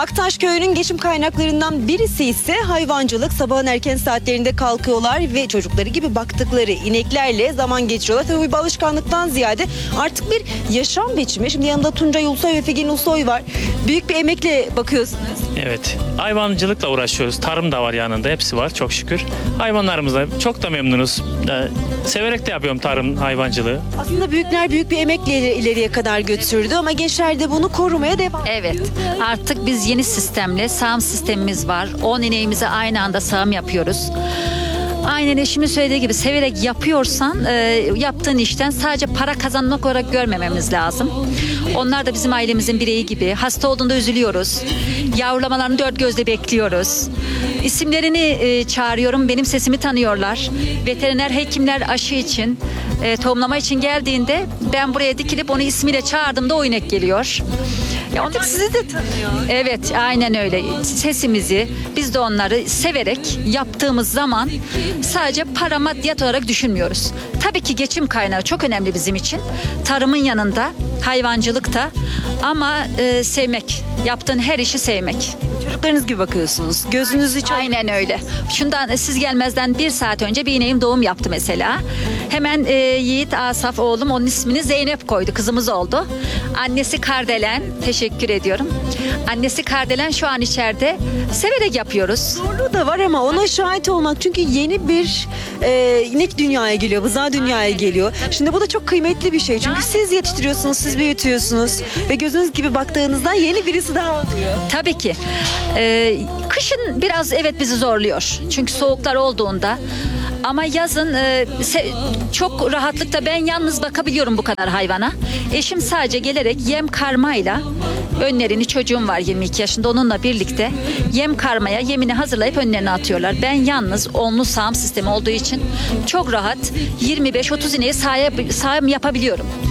Aktaş Köyü'nün geçim kaynaklarından birisi ise hayvancılık. Sabahın erken saatlerinde kalkıyorlar ve çocukları gibi baktıkları ineklerle zaman geçiriyorlar. Tabii bu alışkanlıktan ziyade artık bir yaşam biçimi. Şimdi yanımda Tuncay Ulusoy ve Figen Ulusoy var. Büyük bir emekle bakıyorsunuz. Evet, hayvancılıkla uğraşıyoruz. Tarım da var yanında, hepsi var çok şükür. Hayvanlarımızla çok da memnunuz. Severek de yapıyorum tarım, hayvancılığı. Aslında büyükler büyük bir emekle ileriye kadar götürdü ama gençler de bunu korumaya devam. Evet, artık biz yeni sistemle sağım sistemimiz var. 10 ineğimize aynı anda sağım yapıyoruz. Aynen eşimin söylediği gibi severek yapıyorsan yaptığın işten sadece para kazanmak olarak görmememiz lazım. Onlar da bizim ailemizin bireyi gibi. Hasta olduğunda üzülüyoruz. Yavrulamalarını dört gözle bekliyoruz. İsimlerini çağırıyorum. Benim sesimi tanıyorlar. Veteriner hekimler aşı için, tohumlama için geldiğinde ben buraya dikilip onu ismiyle çağırdığımda o inek geliyor. Ya Artık sizi de tanıyor. Evet, aynen öyle. Sesimizi, biz de onları severek yaptığımız zaman sadece para maddiyat olarak düşünmüyoruz. Tabii ki geçim kaynağı çok önemli bizim için. Tarımın yanında, hayvancılık da ama sevmek, yaptığın her işi sevmek. Çocuklarınız gibi bakıyorsunuz. Gözünüz hiç Aynen öyle. Şundan siz gelmezden 1 saat önce bir ineğim doğum yaptı mesela. Hemen Yiğit Asaf oğlum onun ismini Zeynep koydu. Kızımız oldu. Annesi Kardelen. Teşekkür ediyorum. Annesi Kardelen şu an içeride. Severek yapıyoruz. zorluğu da var ama ona şahit olmak. Çünkü yeni bir inek dünyaya geliyor. Bıza dünyaya geliyor. Şimdi bu da çok kıymetli bir şey. Çünkü siz yetiştiriyorsunuz, siz büyütüyorsunuz. Ve gözünüz gibi baktığınızda yeni birisi daha oluyor. Tabii ki. Kışın biraz evet bizi zorluyor. Çünkü soğuklar olduğunda. Ama yazın çok rahatlıkla ben yalnız bakabiliyorum bu kadar hayvana. Eşim sadece gelerek yem karmayla önlerini, çocuğum var 22 yaşında, onunla birlikte yem karmaya yemini hazırlayıp önlerine atıyorlar. Ben yalnız onlu sağım sistemi olduğu için çok rahat 25-30 ineği sağım yapabiliyorum.